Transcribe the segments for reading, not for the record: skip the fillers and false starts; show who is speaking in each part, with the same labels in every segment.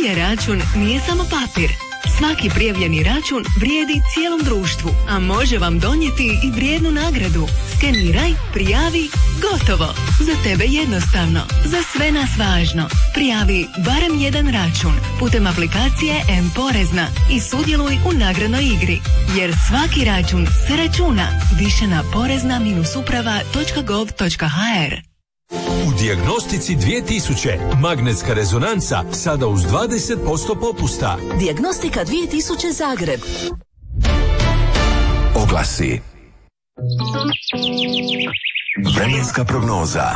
Speaker 1: E-račun nije samo papir. Svaki prijavljeni račun vrijedi cijelom društvu, a može vam donijeti i vrijednu nagradu. Skeniraj, prijavi, gotovo. Za tebe jednostavno, za sve nas važno. Prijavi barem jedan račun putem aplikacije M-Porezna i sudjeluj u nagradnoj igri. Jer svaki račun se računa. Više na porezna-uprava.gov.hr.
Speaker 2: U Dijagnostici 2000 magnetska rezonanca sada uz 20% popusta.
Speaker 3: Dijagnostika 2000 Zagreb.
Speaker 4: Oglasi. Vremenska prognoza.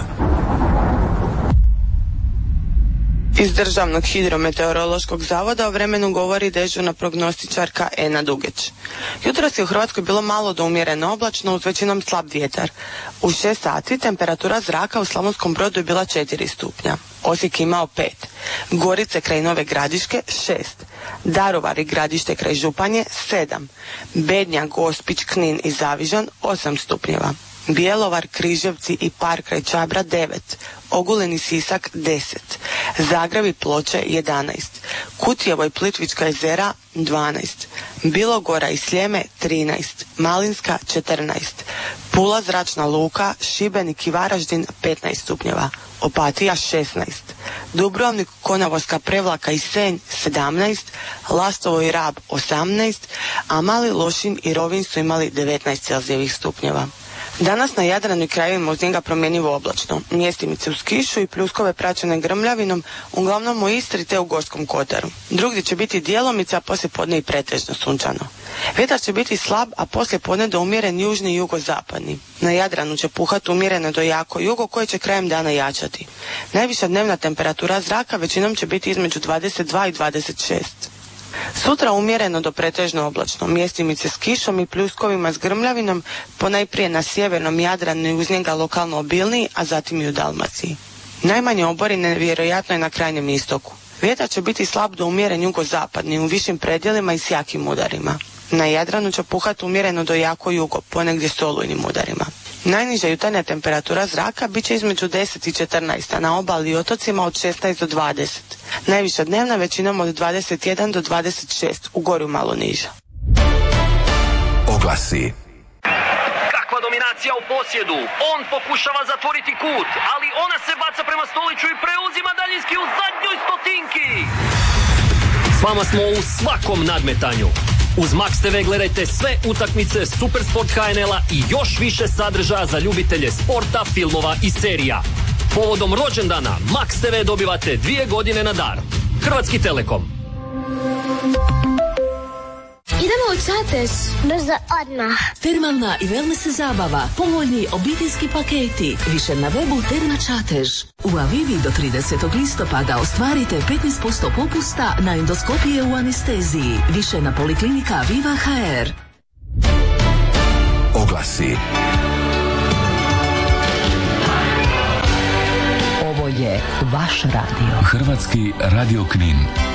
Speaker 5: Iz Državnog hidrometeorološkog zavoda o vremenu govori dežurna prognostičarka Ena Dugeć. Jutros je u Hrvatskoj bilo malo do umjereno oblačno uz većinom slab vjetar. U 6 sati temperatura zraka u Slavonskom Brodu je bila 4 stupnja. Osijek imao 5. Gorice kraj Nove Gradiške 6. Daruvar i Gradište kraj Županje 7. Bednja, Gospić, Knin i Zavižan 8 stupnjeva. Bjelovar, Križevci i Par kraj Čabra 9. Ogulin i Sisak 10. Zagreb i Ploče 11. Kutjevo i Plitvička jezera 12. Bilogora i Sljeme 13. Malinska 14. Pula, Zračna luka, Šibenik i Varaždin 15 stupnjeva. Opatija 16. Dubrovnik, Konavolska, Prevlaka i Senj 17. Lastovo i Rab 18. A Mali Lošinj i Rovinj su imali 19 celzijevih stupnjeva. Danas na Jadranu i krajevima uz njega promjenjivo oblačno. Mjestimice uz kišu i pljuskove praćene grmljavinom, uglavnom u Istri te u Gorskom kotaru. Drugdje će biti djelomice, a poslije podne i pretežno sunčano. Vjetar će biti slab, a poslije podne do umjeren južni i jugozapadni. Na Jadranu će puhati umjereno do jako jugo, koje će krajem dana jačati. Najviša dnevna temperatura zraka većinom će biti između 22 i 26. Sutra umjereno do pretežno oblačno, mjestimice s kišom i pljuskovima s grmljavinom, ponajprije na sjevernom Jadranu i uz njega lokalno obilniji, a zatim i u Dalmaciji. Najmanje oborine vjerojatno je na krajnjem istoku. Vjetar će biti slab do umjeren jugozapadni u višim predjelima i s jakim udarima. Na Jadranu će puhati umjereno do jako jugo, ponegdje s olujnim udarima. Najniža jutarnja temperatura zraka bit će između 10 i 14, a na obali i otocima od 16 do 20. Najviša dnevna većinom od 21 do 26, u Gorju malo niža.
Speaker 4: Oglasi.
Speaker 6: Kakva dominacija u posjedu. On pokušava zatvoriti kut, ali ona se baca prema Stoliću i preuzima daljinski u zadnjoj stotinki.
Speaker 7: S vama smo u svakom nadmetanju. Uz Max TV gledajte sve utakmice Supersport HNL-a i još više sadržaja za ljubitelje sporta, filmova i serija. Povodom rođendana Max TV dobivate 2 godine na dar. Hrvatski Telekom.
Speaker 8: Idemo u Čatež. Brzo, odmah.
Speaker 3: Termalna i wellness zabava, povoljni obiteljski paketi. Više na webu Terma Čatež. U Avivi do 30. listopada ostvarite 15% popusta na endoskopije u anesteziji. Više na Poliklinika Aviva HR.
Speaker 4: Oglasi.
Speaker 3: Ovo je vaš radio.
Speaker 4: Hrvatski radio Knin.